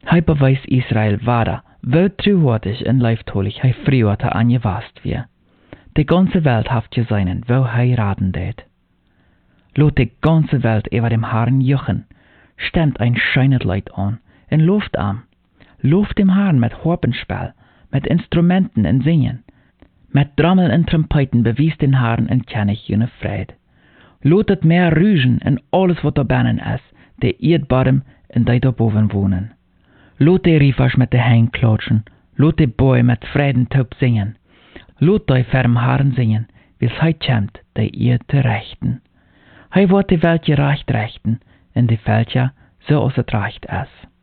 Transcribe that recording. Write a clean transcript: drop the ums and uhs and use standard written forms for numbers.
Hij beweist Israel wader, wel truhortig en leiftolig hij früher angewast wir. Die ganze Welt haft gesehen, wo hij raten deed. Lot die ganze Welt über dem Herrn juchen, stemmt ein schönes Lied an, en loft am. Loft dem Herrn mit Harpenspiel, mit Instrumenten en Singen. Mit Trommel en Trompeten bewies den Herrn en kennig jene Fried. Lot het Meer rügen en alles wat er binnen is, de Erdbodem en die daarboven wonen. Lot die riefers met de hein klatschen, lot die boy met Frieden taub singen. Lot die ferm Herrn singen, wie's hij kämmt, die ihr te rechten. Hij wordt de Welt gerecht rechten, en die Völker, so als het recht is.